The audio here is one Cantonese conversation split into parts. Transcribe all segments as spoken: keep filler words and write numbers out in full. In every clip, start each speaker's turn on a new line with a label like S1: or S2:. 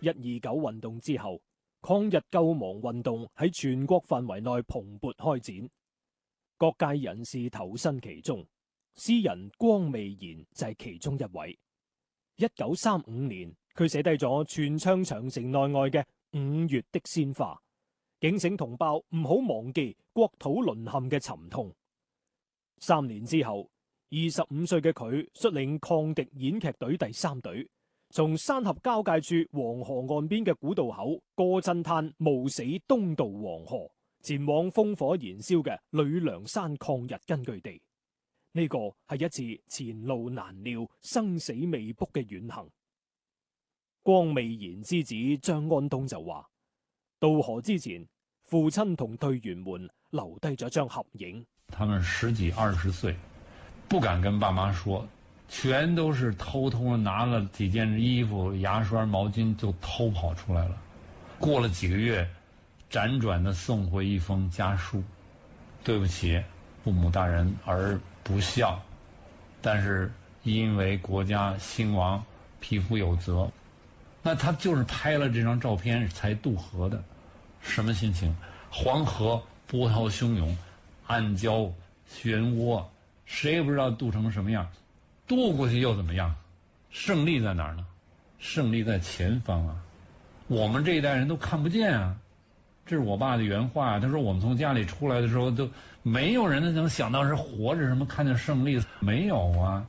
S1: 一二九運動之後，抗日救亡運動喺全國範圍內蓬勃開展，各界人士投身其中。詩人光未然就係其中一位。一九三五年，佢寫低咗全唱長城內外嘅五月的鮮花，警醒同胞唔好忘記國土淪陷嘅沉痛。三年之後，二十五歲嘅佢率領抗敵演劇隊第三隊，從山峽交界處黃河岸邊嘅古道口過震灘冒死東渡黃河，前往烽火燃燒嘅呂梁山抗日根據地。呢個係一次前路難料、生死未卜嘅遠行。光未然之子張安東就話：渡河之前，父親同隊員們留低咗張合影。
S2: 他們十幾二十歲，不敢跟爸媽說，全都是偷偷地拿了幾件衣服、牙刷、毛巾就偷跑出來了。過了幾個月，輾轉地送回一封家書：對不起，父母大人而不孝，但是因為國家興亡，匹夫有責。那他就是拍了這張照片才渡河的，什麼心情？黃河波濤洶湧，暗礁漩渦，誰也不知道渡成什麼樣。渡過去又怎麼樣？勝利在哪兒呢？勝利在前方啊！我們這一代人都看不見啊！這是我爸的原話，他說我們從家裏出來的時候，都沒有人能想到是活着什麼看見勝利，沒有啊。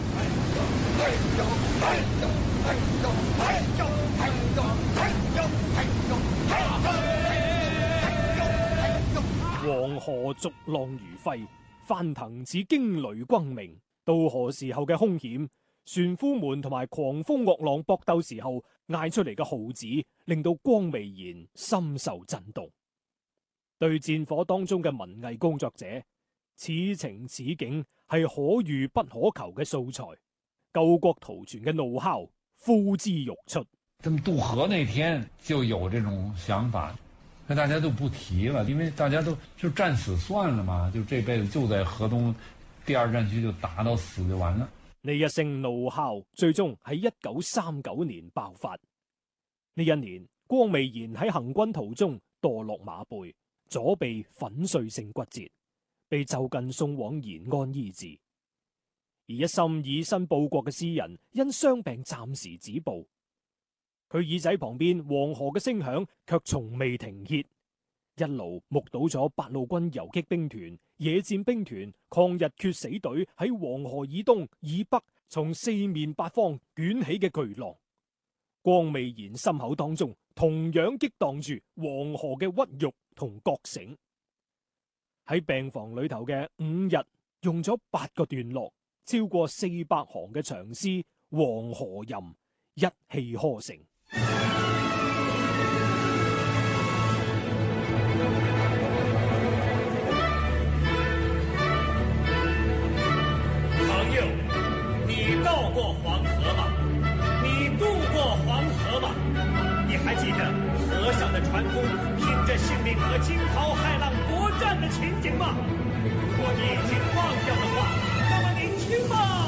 S1: 黃河逐浪如飛，翻騰似驚雷轟鳴。渡河時候嘅凶險，船夫們同埋狂風惡浪搏鬥時候嗌出嚟嘅號旨，令到光未然深受震動。對戰火當中嘅文藝工作者，此情此景係可遇不可求嘅素材，救國圖存嘅怒吼呼之欲出。
S2: 他們渡河那天就有這種想法，那大家都不提了，因為大家都就戰死算了嘛，就這輩子就在河東第二戰區就打到死就完了。
S1: 呢一聲怒吼最終喺一九三九年爆發。呢一年，光未然喺行軍途中墮落馬背，左臂粉碎性骨折，被就近送往延安醫治。而一心以身報國嘅詩人因傷病暫時止步，佢耳仔旁邊黃河嘅聲響卻從未停歇，一路目睹咗八路軍游擊兵團、野戰兵團、抗日決死隊喺黃河以東以北從四面八方捲起嘅巨浪。光未然心口當中同樣激盪住黃河嘅屈辱同覺醒。喺病房裏頭嘅五日，用咗八個段落，超過四百行嘅長詩《黃河吟》一氣呵成。
S3: 朋友，你到過黃河嗎？你渡過黃河嗎？你還記得河上的船夫拼着性命和驚濤駭浪搏戰的情景嗎？如果你已經忘掉的話，那麼你聽吧。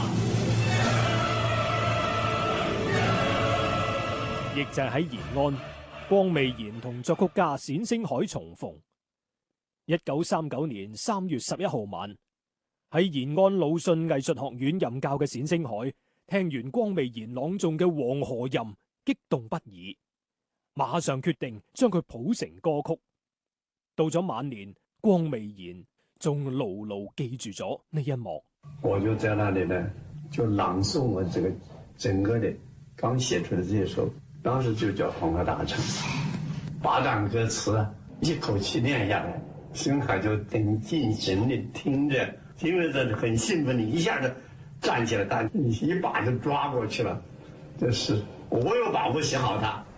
S1: 亦就係喺延安，光未然同作曲家冼星海重逢。一九三九年三月十一號晚，喺延安魯迅藝術學院任教嘅冼星海，聽完光未然朗誦嘅《黃河吟》，激動不已，馬上決定將佢譜成歌曲。到咗晚年，光未然仲牢牢記住咗呢一幕。
S4: 我就在那裡呢，就朗誦我這個整個的剛寫出的這首，當時就叫《黃河大城》，八段歌詞一口氣念下來，星海就很盡情地聽着，因為這很興奮，你一下子站起來，但你一把就抓過去了，這是我有把握寫好它。